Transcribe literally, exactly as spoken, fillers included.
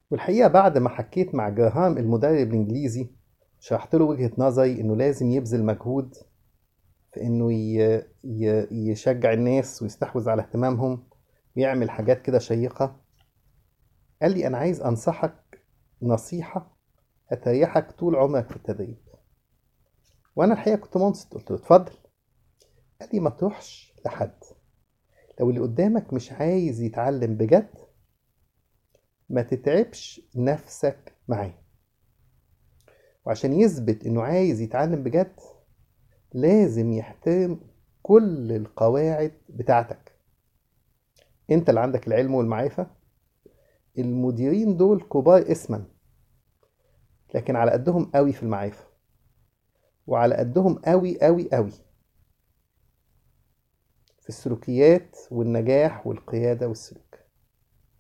والحقيقة بعد ما حكيت مع جراهام المدرب الإنجليزي، شرحت له وجهة نظري إنه لازم يبذل مجهود في إنه ي... ي... يشجع الناس ويستحوذ على اهتمامهم ويعمل حاجات كده شيقة. قال لي أنا عايز أنصحك نصيحة هتريحك طول عمرك في التدريب. وأنا الحقيقة كنت منصت، قلت له اتفضل. قال لي ما تروحش لحد، لو اللي قدامك مش عايز يتعلم بجد ما تتعبش نفسك معاه. وعشان يثبت إنه عايز يتعلم بجد لازم يحترم كل القواعد بتاعتك. انت اللي عندك العلم والمعرفة، المديرين دول كبار اسما لكن على قدهم قوي في المعرفة، وعلى قدهم قوي قوي قوي في السلوكيات والنجاح والقيادة والسلوك.